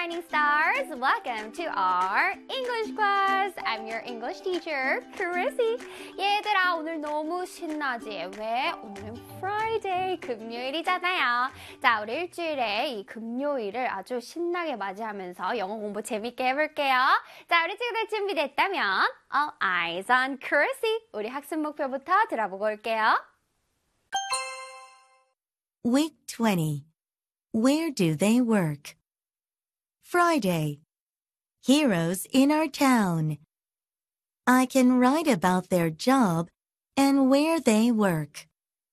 Shining Stars! Welcome to our English class. I'm your English teacher, Chrissy. 얘들아, 오늘 너무 신나지? 왜? 오늘은 Friday, 금요일이잖아요. 자, 우리 일주일에 이 금요일을 아주 신나게 맞이하면서 영어 공부 재밌게 해볼게요. 자, 우리 친구들 준비됐다면 All eyes on Chrissy. 우리 학습 목표부터 들어보고 올게요. Week 20. Where do they work? Friday. Heroes in our town. I can write about their job and where they work.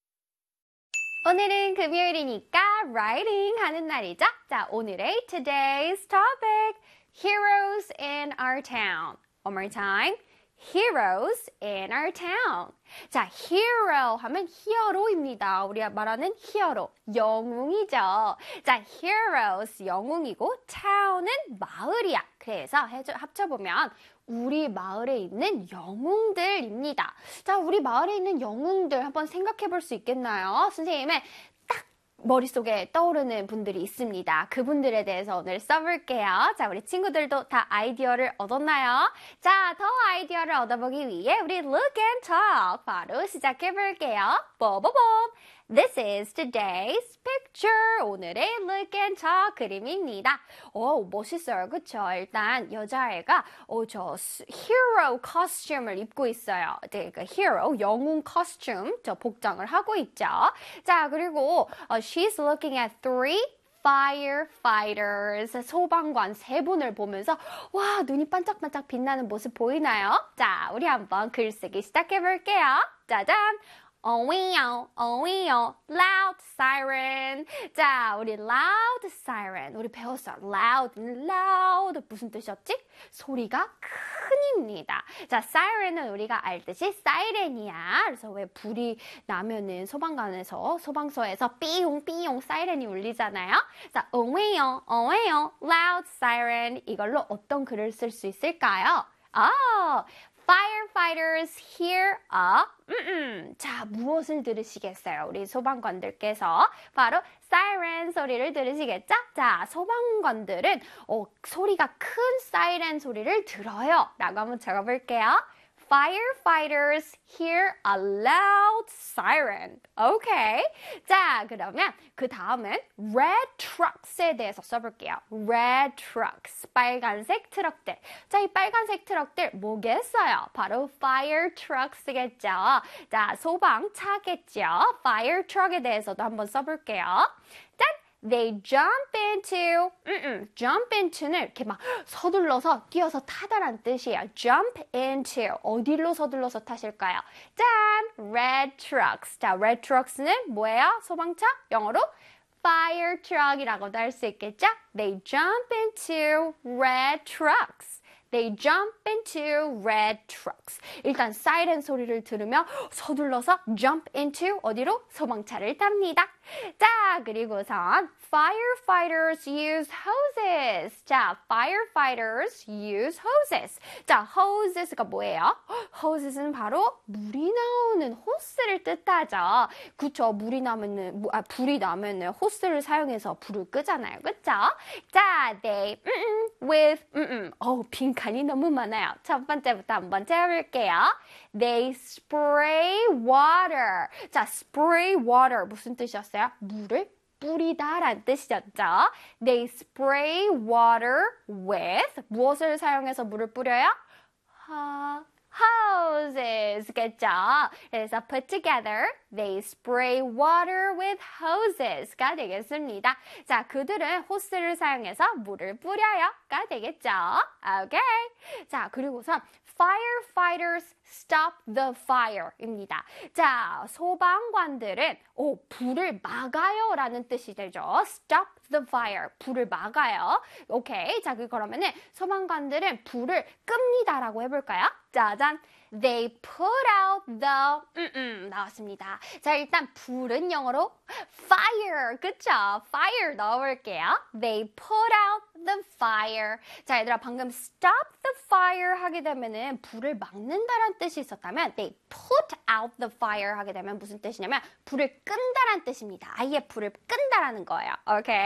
오늘은 금요일이니까 writing 하는 날이죠. 자, 오늘의 today's topic. Heroes in our town. One more time. Heroes in our town. 자, hero 하면 히어로입니다. 우리가 말하는 히어로, 영웅이죠. 자, heroes, 영웅이고 town은 마을이야. 그래서 합쳐보면 우리 마을에 있는 영웅들입니다. 자, 우리 마을에 있는 영웅들 한번 생각해 볼 수 있겠나요? 선생님의 딱 머릿속에 떠오르는 분들이 있습니다. 그분들에 대해서 오늘 써볼게요. 자, 우리 친구들도 다 아이디어를 얻었나요? 자, 더 아이디어를 얻어보기 위해 우리 look and talk 바로 시작해볼게요. 뽀뽀뽀! This is today's picture. 오늘의 look and talk 그림입니다. 멋있어요. 그쵸? 일단 여자애가 저 hero costume을 입고 있어요. 그러니까 hero, 영웅 costume, 저 복장을 하고 있죠. 자, 그리고 she's looking at three firefighters, 소방관 세 분을 보면서 와, 눈이 반짝반짝 빛나는 모습 보이나요? 자, 우리 한번 글쓰기 시작해볼게요. 짜잔! 어위요, 어위요, loud siren. 자, 우리 loud siren. 우리 배웠어요. loud. 무슨 뜻이었지? 소리가 큰입니다. 자, siren은 우리가 알듯이 사이렌이야. 그래서 왜 불이 나면은 소방서에서 삐용삐용 사이렌이 울리잖아요. 자, 어위요, 어위요, loud siren. 이걸로 어떤 글을 쓸 수 있을까요? Firefighters hear a 자, 무엇을 들으시겠어요? 우리 소방관들께서 바로 siren 소리를 들으시겠죠? 자, 소방관들은 소리가 큰 사이렌 소리를 들어요. 라고 한번 적어볼게요. Firefighters hear a loud siren. 오케이. 자, 그러면 그 다음은 red trucks에 대해서 써볼게요. red trucks. 빨간색 트럭들. 자, 이 빨간색 트럭들 뭐겠어요? 바로 fire trucks겠죠. 자, 소방차겠죠. fire truck에 대해서도 한번 써볼게요. 짠! They jump into, jump into는 이렇게 막 서둘러서 뛰어서 타다란 뜻이에요. jump into, 어디로 서둘러서 타실까요? 짠! red trucks. 자, red trucks는 뭐예요? 소방차? 영어로 fire truck이라고도 할 수 있겠죠? They jump into red trucks. They jump into red trucks. 일단 사이렌 소리를 들으며 서둘러서 jump into 어디로? 소방차를 탑니다. 자, 그리고선 firefighters use hoses. 자, firefighters use hoses. 자, hoses가 뭐예요? hoses는 바로 물이 나오는 호스를 뜻하죠. 그쵸? 불이 나면은 호스를 사용해서 불을 끄잖아요. 그쵸? 자, they with 빈칸이 너무 많아요. 첫 번째부터 한번 채워볼게요. They spray water. 자, spray water 무슨 뜻이었어요? 물을 뿌리다라는 뜻이었죠. They spray water with 무엇을 사용해서 물을 뿌려요? hoses, 겠죠? 그래서 put together, they spray water with hoses가 되겠습니다. 자, 그들은 호스를 사용해서 물을 뿌려요가 되겠죠? 오케이. 자, 그리고선 firefighters stop the fire입니다. 자, 소방관들은 불을 막아요 라는 뜻이 되죠. stop the fire, 불을 막아요. 오케이. 자, 그러면은 소방관들은 불을 끕니다 라고 해볼까요? 짜잔. They put out the 나왔습니다. 자, 일단 불은 영어로 fire. 그쵸? fire 넣어볼게요. They put out the fire. 자, 얘들아, 방금 stop the fire 하게 되면은 불을 막는다란 뜻이 있었다면 they put out the fire 하게 되면 무슨 뜻이냐면 불을 끈다란 뜻입니다. 아예 불을 끈다라는 거예요. 오케이?